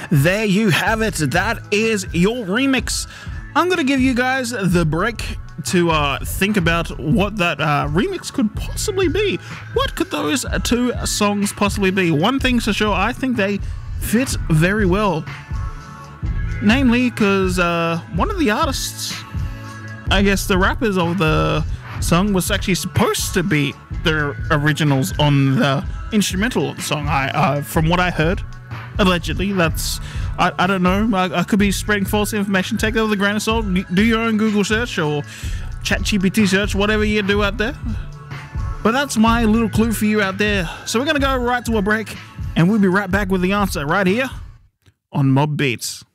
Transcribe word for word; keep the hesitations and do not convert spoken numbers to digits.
there you have it. That is your remix. I'm going to give you guys the break to uh, think about what that uh, remix could possibly be. What could those two songs possibly be? One thing's for sure, I think they fit very well. Namely, because uh, one of the artists, I guess the rappers of the song, was actually supposed to be the originals on the instrumental of the song. I, uh, from what I heard, allegedly, that's, I, I don't know, I, I could be spreading false information. Take that with a grain of salt. Do your own Google search or ChatGPT search, whatever you do out there. But that's my little clue for you out there. So we're going to go right to a break, and we'll be right back with the answer right here on Mob Beats.